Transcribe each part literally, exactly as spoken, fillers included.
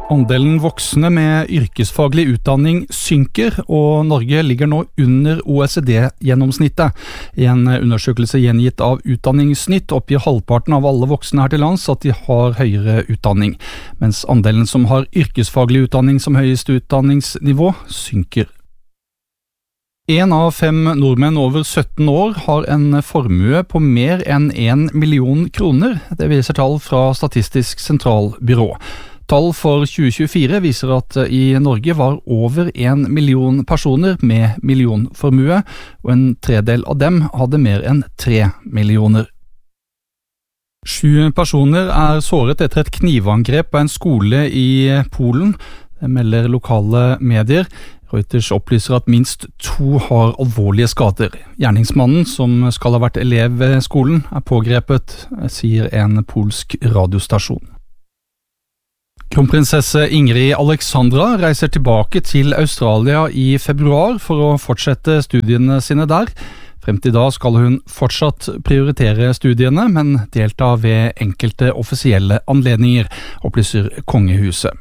Andelen voksne med yrkesfaglig utdanning synker, og Norge ligger nå under O E C D-gjennomsnittet. I en undersøkelse gjengitt av Utdanningsnytt oppgir halvparten av alle voksne her til lands at de har høyere utdanning, mens andelen som har yrkesfaglig utdanning som høyeste utdanningsnivå synker. En av fem nordmenn over sytten år har en formue på mer enn en million kroner, det viser tall fra Statistisk sentralbyrå. Tall for tjue tjuefire viser at i Norge var over en million personer med millionformue, og en tredel av dem hadde mer enn tre millioner. Sju personer er såret etter et knivangrep på en skole i Polen, det melder lokale medier. Reuters opplyser at minst to har alvorlige skader. Gjerningsmannen, som skal ha vært elev ved skolen, er pågrepet, sier en polsk radiostasjon. Kronprinsesse Ingrid Alexandra reiser tilbake til Australia i februar for å fortsette studiene sine der. Frem til da skal hun fortsatt prioritere studiene, men delta ved enkelte offisielle anledninger, opplyser kongehuset.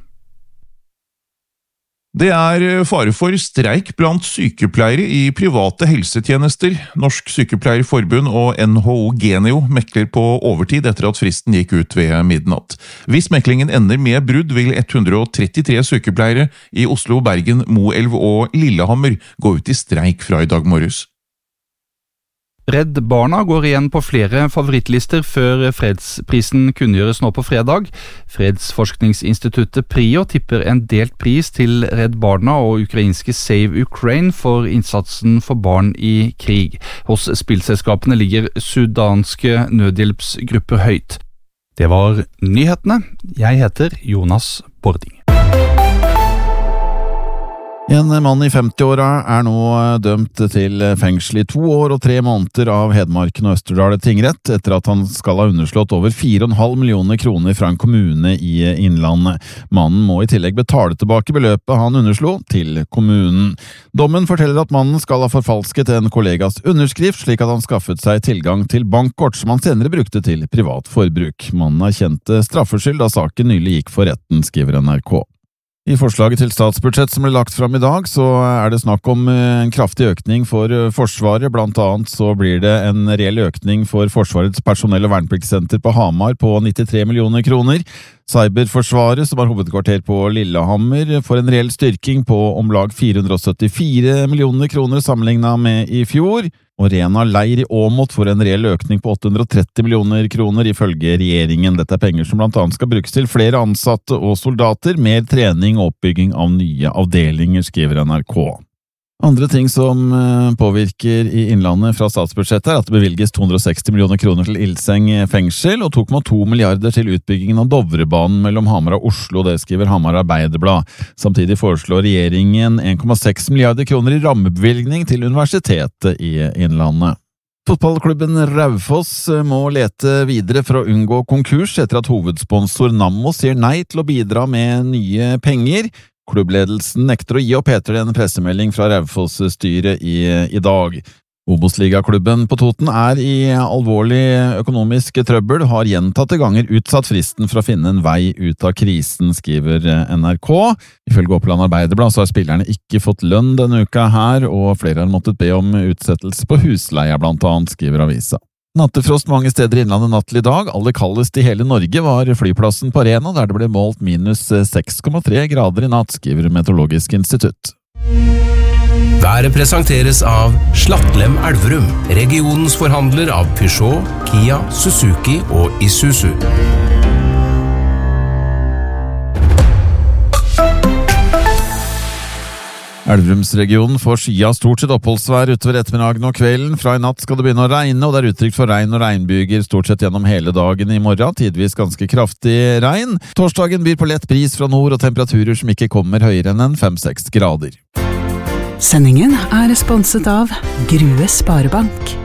Det er fare for streik blant sykepleiere i private helsetjenester. Norsk Sykepleierforbund og N H O Genio mekler på overtid etter at fristen gikk ut ved midnatt. Hvis meklingen ender med brudd, vil ett hundre og trettitre sykepleiere i Oslo, Bergen, Moelv og Lillehammer gå ut i streik fra i dag morges. Redd Barna går igjen på flere favorittlister før fredsprisen kunngjøres nå på fredag. Fredsforskningsinstituttet PRIO tipper en delt pris til Redd Barna og ukrainske Save Ukraine for innsatsen for barn i krig. Hos spillselskapene ligger sudanske nødhjelpsgrupper høyt. Det var nyhetene. Jeg heter Jonas Bording. En mann i femti-åra er nå dømt til fengsel i to år og tre måneder av Hedmarken og Østerdal tingrett etter at han skal ha underslått over fire komma fem millioner kroner fra en kommune i Innlandet. Mannen må i tillegg betale tilbake beløpet han underslo til kommunen. Dommen forteller at mannen skal ha forfalsket en kollegas underskrift slik at han skaffet seg tilgang til bankkort som han senere brukte til privat forbruk. Mannen erkjente straffskyld da saken nylig gikk for retten, skriver N R K. I forslaget til statsbudsjett som ble lagt fram i dag, så er det snakk om en kraftig økning for Forsvaret. Blant annet så blir det en reell økning for Forsvarets personell- og vernepliktsenter på Hamar på nittitre millioner kroner. Cyberforsvaret, som har hovedkvarter på Lillehammer, får en reell styrking på om lag fire hundre og syttifire millioner kroner sammenlignet med i fjor. Og Rena leir i Åmot får en reell økning på åtte hundre og tretti millioner kroner ifølge regjeringen. Dette er penger som blant annet skal brukes til flere ansatte og soldater, mer trening og oppbygging av nye avdelinger, skriver N R K. Andre ting som påvirker i Innlandet fra statsbudsjettet er at det bevilges to hundre og seksti millioner kroner til Ilseng fengsel og to komma to milliarder til utbyggingen av Dovrebanen mellom Hamar og Oslo, det skriver Hamar Arbeiderblad. Samtidig foreslår regjeringen en komma seks milliarder kroner i rammebevilgning til universitetet i Innlandet. Fotballklubben Raufoss må lete videre for å unngå konkurs etter at hovedsponsor Nammo sier nei til å bidra med nye penger. Klubbledelsen nekter å gi opp, heter det en pressemelding fra Raufoss-styret i, i dag. Obos-ligaklubben på Toten er i alvorlig økonomisk trøbbel, har gjentatte ganger utsatt fristen for å finne en vei ut av krisen, skriver N R K. Ifølge Oppland Arbeiderblad så har spillerne ikke fått lønn denne uka her, og flere har måttet be om utsettelse på husleia blant annet, skriver avisa. Nattefrost mange steder i Innlandet natt til i dag. Aller kaldest i hele Norge var flyplassen på Rena, der det ble målt minus seks komma tre grader i natt, skriver Meteorologisk institutt. Været presenteres av Slattlem Elverum, regionens forhandler av Peugeot, Kia, Suzuki og Isuzu. Elverumsregionen får skya stort sett oppholdsvær utover ettermiddagen og kvelden. Fra i natt skal det begynne å regne, og det er utrygt for regn og regnbyger stort sett gjennom hele dagen i morgen, tidvis ganske kraftig regn. Torsdagen byr på lett bris fra nord og temperaturer som ikke kommer høyere enn fem til seks grader. Sendingen er sponset av Grue Sparebank.